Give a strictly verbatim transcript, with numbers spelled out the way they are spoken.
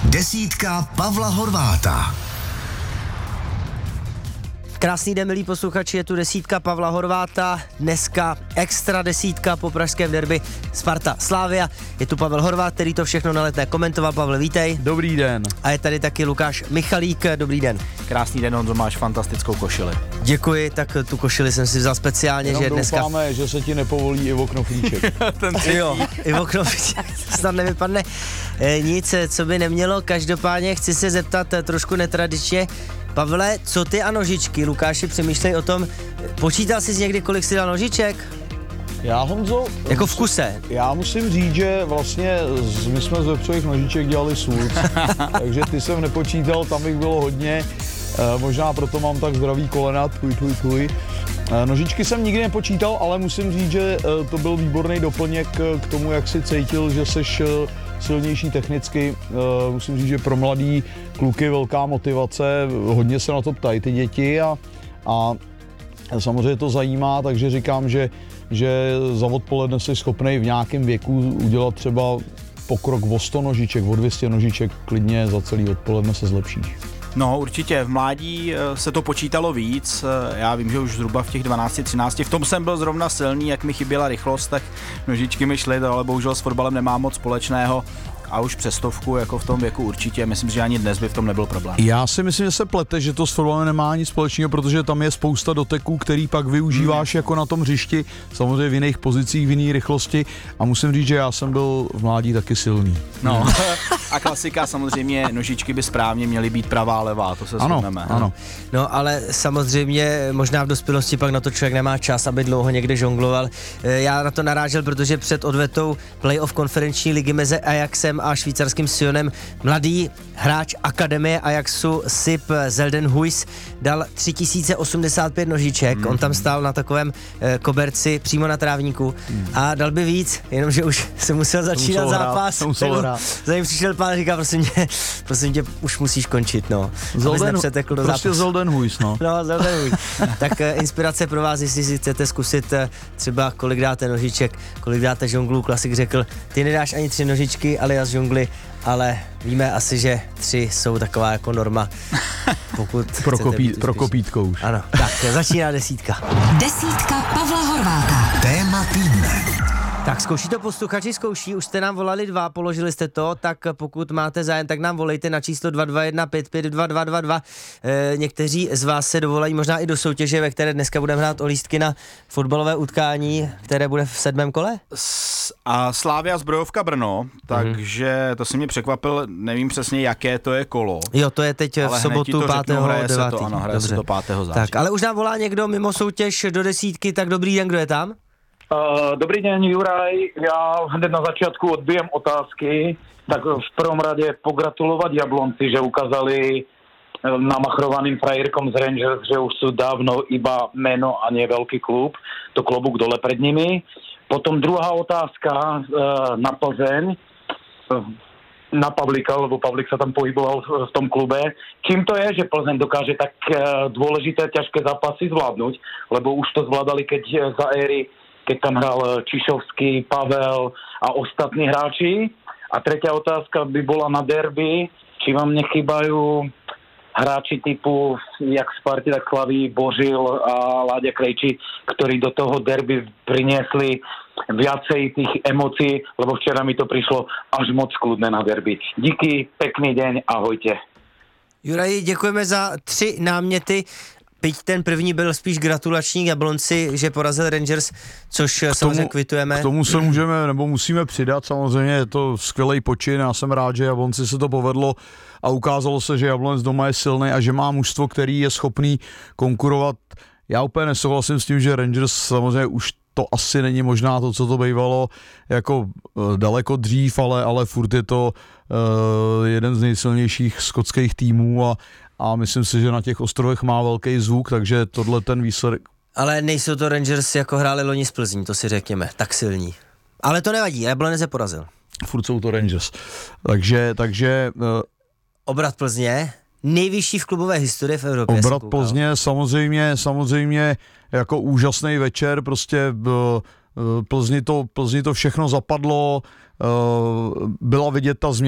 Desítka Pavla Horváta. Krásný den, milí posluchači, je tu desítka Pavla Horváta, dneska extra desítka po pražském derby Sparta Slavia. Je tu Pavel Horvát, který to všechno na Letné komentoval. Pavel, vítej. Dobrý den. A je tady taky Lukáš Michalík, dobrý den. Krásný den, Honzo, máš fantastickou košili. Děkuji, tak tu košili jsem si vzal speciálně, Jenom že dneska... doufáme, že se ti nepovolí Ivo Knoflíček. Ten jo, Ivo Knoflíček, snad nevypadne e, nic, co by nemělo. Každopádně chci se zeptat trošku netradičně. Pavle, co ty a nožičky? Lukáši, přemýšlej o tom, počítal jsi někdy, kolik jsi dal nožiček? Já, Honzo... Jako v kuse. Já musím říct, že vlastně z, my jsme z vepřových nožiček dělali sůl, takže ty jsem nepočítal, tam jich bylo hodně, e, možná proto mám tak zdravý kolena, tvůj, tvůj, tvůj. E, nožičky jsem nikdy nepočítal, ale musím říct, že e, to byl výborný doplněk k tomu, jak si cítil, že seš e, silnější technicky. E, musím říct, že pro mladý kluky velká motivace, hodně se na to ptají ty děti a, a samozřejmě to zajímá, takže říkám, že že za odpoledne jsi schopnej v nějakém věku udělat třeba pokrok o sto nožiček, o dvě stě nožiček, klidně za celý odpoledne se zlepšíš. No určitě, v mládí se to počítalo víc, já vím, že už zhruba v těch dvanácti třinácti, v tom jsem byl zrovna silný, jak mi chyběla rychlost, tak nožičky mi šly, ale bohužel s fotbalem nemám moc společného. A už přes stovku, jako v tom věku určitě, myslím, že ani dnes by v tom nebyl problém. Já si myslím, že se plete, že to s fotbalem nemá nic společného, protože tam je spousta doteků, který pak využíváš hmm. jako na tom hřišti, samozřejmě v jiných pozicích, v jiné rychlosti a musím říct, že já jsem byl v mládí taky silný. No a klasika samozřejmě, nožičky by správně měly být pravá, levá, to se shodneme. Ano, ano. No ale samozřejmě možná v dospělosti pak na to člověk nemá čas, aby dlouho někde žongloval. Já na to narážel, protože před odvetou playoff konferenční ligy mezi Ajaxem a švýcarským Sionem mladý hráč akademie Ajaxu Sip Zeldenhuis dal tři tisíce osmdesát pět nožiček, mm. on tam stál na takovém e, koberci přímo na trávníku mm. a dal by víc, jenomže už se musel začínat musel zápas. Hrát, za ním přišel pán a říká, prosím tě, prosím tě, už musíš končit, no. Zelden, do prostě Zeldenhuis, no. No, Zeldenhuis. Tak e, inspirace pro vás, jestli si chcete zkusit e, třeba kolik dáte nožiček, kolik dáte žonglů, klasik řekl, ty nedáš ani tři nožičky, ale já z žongly, ale víme asi, že tři jsou taková jako norma, pokud pro, kopí, pro kopítko už. Ano, tak začíná desítka. Desítka Pavla Horváta. Téma týdne. Tak zkouší to posluchači, zkouší, už jste nám volali dva, položili jste to, tak pokud máte zájem, tak nám volejte na číslo dva dva jedna pět pět dva dva dva dva. E, někteří z vás se dovolají možná i do soutěže, ve které dneska budeme hrát o lístky na fotbalové utkání, které bude v sedmém kole. S, a Slavia Zbrojovka Brno, takže to si mě překvapil, nevím přesně, jaké to je kolo. Jo, to je teď v sobotu pátého devátého Ano, hraje se to pátého září. Tak, ale už nám volá někdo mimo soutěž do desítky, tak dobrý den, kdo je tam? Uh, dobrý deň, Juraj. Ja hned na začiatku odbijem otázky. Tak v prvom rade pogratulovať Jablonci, že ukázali namachrovaným frajerkom z Rangers, že už sú dávno iba meno a nie veľký klub. To klobúk dole pred nimi. Potom druhá otázka uh, na Plzeň. Uh, na Pavlika, lebo Pavlik sa tam pohyboval v, v tom klube. Čím to je, že Plzeň dokáže tak uh, dôležité, ťažké zápasy zvládnuť? Lebo už to zvládali, keď za éry keď tam hral Čišovský, Pavel a ostatní hráči. A tretia otázka by bola na derby. Či vám nechýbajú hráči typu, jak Sparty, tak Slaví, Božil a Láďa Krejčí, ktorí do toho derby priniesli viacej tých emócií, lebo včera mi to prišlo až moc kľudné na derby. Díky, pekný deň, ahojte. Juraj, děkujeme za tři náměty. Byť ten první byl spíš gratulační Jablonci, že porazil Rangers, což tomu, samozřejmě kvitujeme. K tomu se můžeme, nebo musíme přidat, samozřejmě je to skvělý počin, já jsem rád, že Jablonci se to povedlo a ukázalo se, že Jablonec doma je silný a že má mužstvo, který je schopný konkurovat. Já úplně nesouhlasím s tím, že Rangers samozřejmě už to asi není možná to, co to bývalo jako uh, daleko dřív, ale, ale furt je to uh, jeden z nejsilnějších skotských týmů a A myslím si, že na těch ostrovech má velký zvuk, takže tohle ten výsledek. Ale nejsou to Rangers, jako hráli loni z Plzní, to si řekněme, tak silní. Ale to nevadí, Jablonec je porazil. Furt jsou to Rangers. Takže, takže... Uh, Obrat Plzně, nejvyšší v klubové historii v Evropě. Obrat Plzně, samozřejmě, samozřejmě jako úžasný večer, prostě uh, Plzni to, Plzni to všechno zapadlo, uh, byla vidět ta změna